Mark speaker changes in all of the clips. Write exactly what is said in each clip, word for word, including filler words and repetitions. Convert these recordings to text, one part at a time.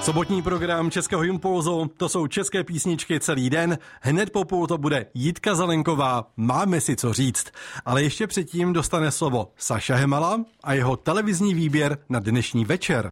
Speaker 1: Sobotní program Českého Impulzu, to jsou české písničky celý den. Hned po půl to bude Jitka Zelenková, máme si co říct. Ale ještě předtím dostane slovo Saša Hemala a jeho televizní výběr na dnešní večer.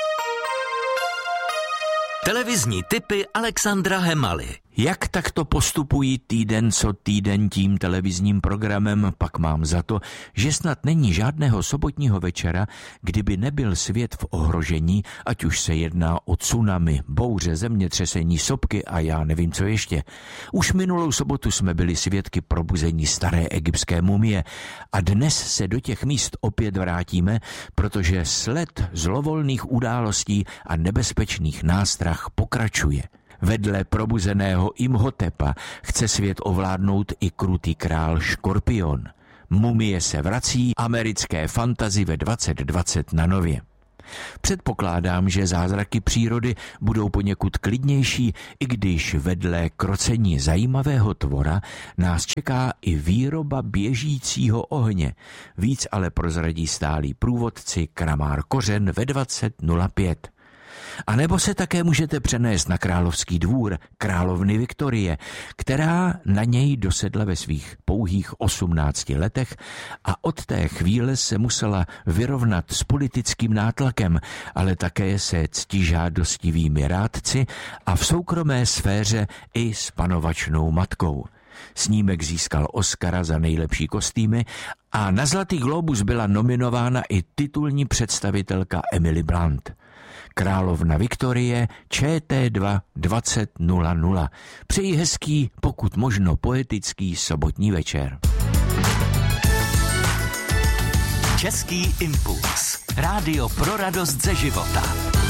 Speaker 2: Televizní tipy Alexandra Hemaly. Jak takto postupují týden co týden tím televizním programem, pak mám za to, že snad není žádného sobotního večera, kdyby nebyl svět v ohrožení, ať už se jedná o tsunami, bouře, zemětřesení, sopky a já nevím co ještě. Už minulou sobotu jsme byli svědky probuzení staré egyptské mumie a dnes se do těch míst opět vrátíme, protože sled zlovolných událostí a nebezpečných nástrah pokračuje. Vedle probuzeného Imhotepa chce svět ovládnout i krutý král Škorpion. Mumie se vrací, americké fantasy ve dvacet dvacet na nově. Předpokládám, že zázraky přírody budou poněkud klidnější, i když vedle krocení zajímavého tvora nás čeká i výroba běžícího ohně. Víc ale prozradí stálí průvodci Kramár Kořen ve dvacet nula pět. A nebo se také můžete přenést na královský dvůr královny Viktorie, která na něj dosedla ve svých pouhých osmnácti letech a od té chvíle se musela vyrovnat s politickým nátlakem, ale také se ctižádostivými rádci a v soukromé sféře i s panovačnou matkou. Snímek získal Oscara za nejlepší kostýmy a na Zlatý glóbus byla nominována i titulní představitelka Emily Blunt. Královna Viktorie, Č T dva dvacet nula nula. Přeji hezký, pokud možno poetický sobotní večer.
Speaker 3: Český impuls. Rádio pro radost ze života.